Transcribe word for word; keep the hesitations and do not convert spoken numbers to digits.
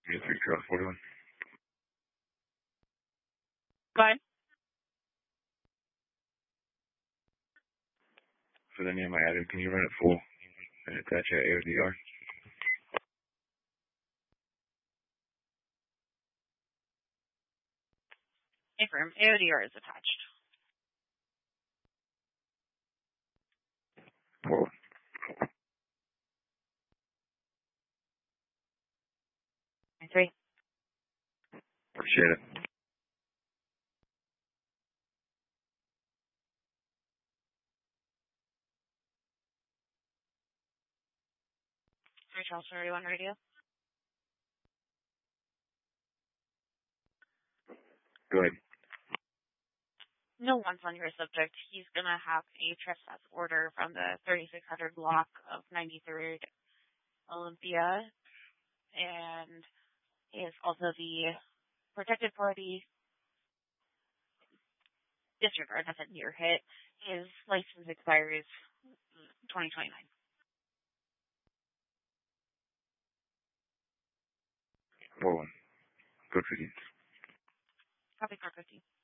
Yes, three Charles forty-one. Go ahead. For the name I added, can you run it full and attach a A O D R? Affirm. A O D R is attached. Four. Three. Appreciate it. Three Charles forty-one radio. Go ahead. No one's on your subject. He's going to have a trespass order from the thirty-six hundred block of ninety-third Olympia. And he is also the protected party. Disregard, that's a near hit. His license expires twenty twenty-nine. Four one. Code fifteen. Copy, card fifteen.